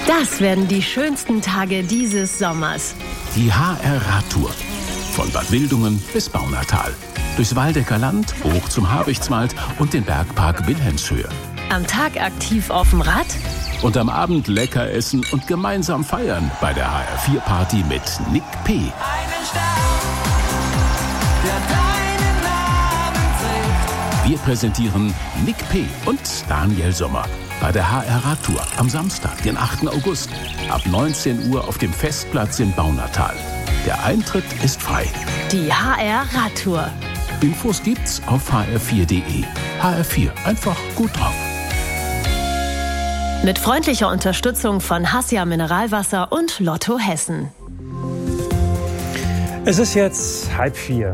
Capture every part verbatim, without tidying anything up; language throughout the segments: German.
Das werden die schönsten Tage dieses Sommers. Die H R-Radtour. Von Bad Wildungen bis Baunatal. Durchs Waldecker Land, hoch zum Habichtswald und den Bergpark Wilhelmshöhe. Am Tag aktiv auf dem Rad. Und am Abend lecker essen und gemeinsam feiern bei der H R vier Party mit Nick P. Einen Stern, der deinen Namen trägt. Wir präsentieren Nick P. und Daniel Sommer bei der H R-Radtour am Samstag, den achten August, ab neunzehn Uhr auf dem Festplatz in Baunatal. Der Eintritt ist frei. Die H R-Radtour. Infos gibt's auf h r vier punkt d e. H R vier, einfach gut drauf. Mit freundlicher Unterstützung von Hassia Mineralwasser und Lotto Hessen. Es ist jetzt halb vier.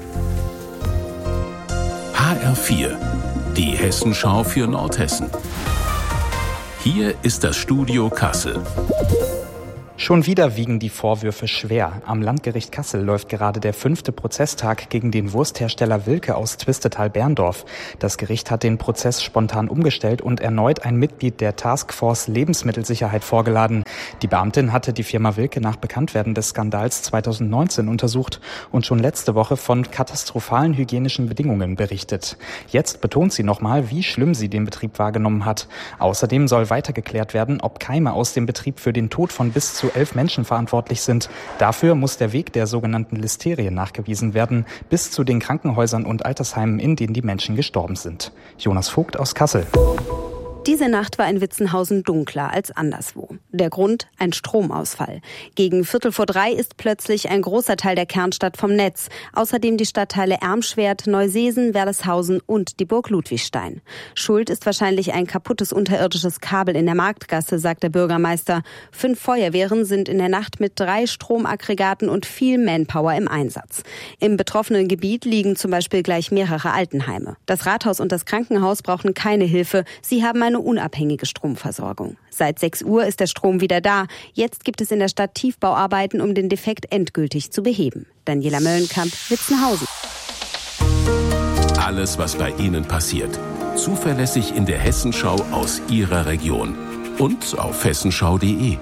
H R vier, die Hessenschau für Nordhessen. Hier ist das Studio Kassel. Schon wieder wiegen die Vorwürfe schwer. Am Landgericht Kassel läuft gerade der fünfte Prozesstag gegen den Wursthersteller Wilke aus Twistetal-Berndorf. Das Gericht hat den Prozess spontan umgestellt und erneut ein Mitglied der Taskforce Lebensmittelsicherheit vorgeladen. Die Beamtin hatte die Firma Wilke nach Bekanntwerden des Skandals zweitausendneunzehn untersucht und schon letzte Woche von katastrophalen hygienischen Bedingungen berichtet. Jetzt betont sie nochmal, wie schlimm sie den Betrieb wahrgenommen hat. Außerdem soll weiter geklärt werden, ob Keime aus dem Betrieb für den Tod von bis zu elf Menschen verantwortlich sind. Dafür muss der Weg der sogenannten Listerie nachgewiesen werden, bis zu den Krankenhäusern und Altersheimen, in denen die Menschen gestorben sind. Jonas Vogt aus Kassel. Diese Nacht war in Witzenhausen dunkler als anderswo. Der Grund? Ein Stromausfall. Gegen Viertel vor drei ist plötzlich ein großer Teil der Kernstadt vom Netz. Außerdem die Stadtteile Ermschwert, Neuseesen, Werleshausen und die Burg Ludwigstein. Schuld ist wahrscheinlich ein kaputtes unterirdisches Kabel in der Marktgasse, sagt der Bürgermeister. Fünf Feuerwehren sind in der Nacht mit drei Stromaggregaten und viel Manpower im Einsatz. Im betroffenen Gebiet liegen zum Beispiel gleich mehrere Altenheime. Das Rathaus und das Krankenhaus brauchen keine Hilfe. Sie haben eine unabhängige Stromversorgung. Seit sechs Uhr ist der Strom wieder da. Jetzt gibt es in der Stadt Tiefbauarbeiten, um den Defekt endgültig zu beheben. Daniela Möllenkamp, Witzenhausen. Alles, was bei Ihnen passiert. Zuverlässig in der Hessenschau aus Ihrer Region. Und auf hessenschau punkt de.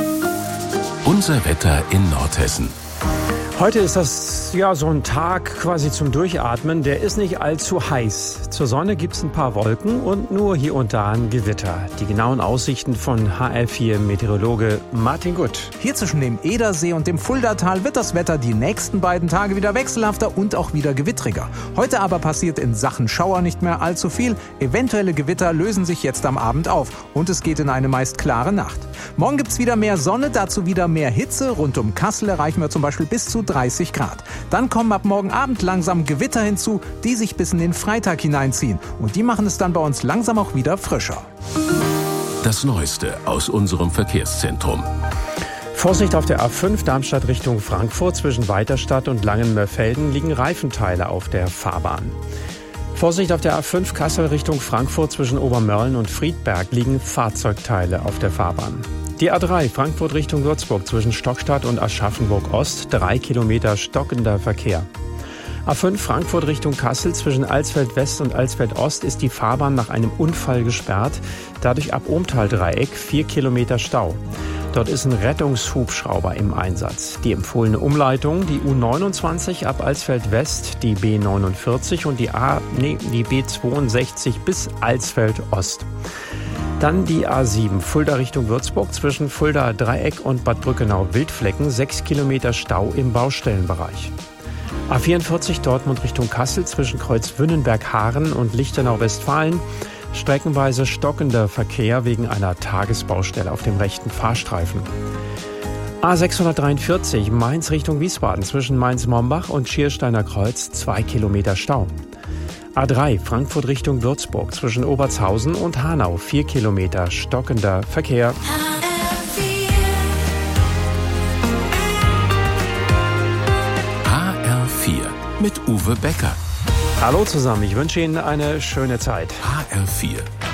Unser Wetter in Nordhessen. Heute ist das ja so ein Tag quasi zum Durchatmen. Der ist nicht allzu heiß. Zur Sonne gibt's ein paar Wolken und nur hier und da ein Gewitter. Die genauen Aussichten von H R vier Meteorologe Martin Gutt. Hier zwischen dem Edersee und dem Fuldatal wird das Wetter die nächsten beiden Tage wieder wechselhafter und auch wieder gewittriger. Heute aber passiert in Sachen Schauer nicht mehr allzu viel. Eventuelle Gewitter lösen sich jetzt am Abend auf und es geht in eine meist klare Nacht. Morgen gibt's wieder mehr Sonne, dazu wieder mehr Hitze. Rund um Kassel erreichen wir zum Beispiel bis zu dreißig Grad. Dann kommen ab morgen Abend langsam Gewitter hinzu, die sich bis in den Freitag hineinziehen. Und die machen es dann bei uns langsam auch wieder frischer. Das Neueste aus unserem Verkehrszentrum. Vorsicht auf der A fünf Darmstadt Richtung Frankfurt. Zwischen Weiterstadt und Langenmörfelden liegen Reifenteile auf der Fahrbahn. Vorsicht auf der A fünf Kassel Richtung Frankfurt. Zwischen Obermörlen und Friedberg liegen Fahrzeugteile auf der Fahrbahn. Die A drei Frankfurt Richtung Würzburg zwischen Stockstadt und Aschaffenburg Ost, drei Kilometer stockender Verkehr. A fünf Frankfurt Richtung Kassel zwischen Alsfeld West und Alsfeld Ost ist die Fahrbahn nach einem Unfall gesperrt, dadurch ab Ohmtal-Dreieck vier Kilometer Stau. Dort ist ein Rettungshubschrauber im Einsatz. Die empfohlene Umleitung, die U neunundzwanzig ab Alsfeld West, die B neunundvierzig und die, A, nee, die B zweiundsechzig bis Alsfeld Ost. Dann die A sieben, Fulda Richtung Würzburg zwischen Fulda Dreieck und Bad Brückenau-Wildflecken, sechs Kilometer Stau im Baustellenbereich. A vierundvierzig Dortmund Richtung Kassel zwischen Kreuz-Wünnenberg-Haaren und Lichtenau-Westfalen, streckenweise stockender Verkehr wegen einer Tagesbaustelle auf dem rechten Fahrstreifen. A sechshundertdreiundvierzig Mainz Richtung Wiesbaden zwischen Mainz-Mombach und Schiersteiner Kreuz, zwei Kilometer Stau. A drei Frankfurt Richtung Würzburg zwischen Obertshausen und Hanau, vier Kilometer stockender Verkehr. H R vier mit Uwe Becker. Hallo zusammen, ich wünsche Ihnen eine schöne Zeit. H R vier,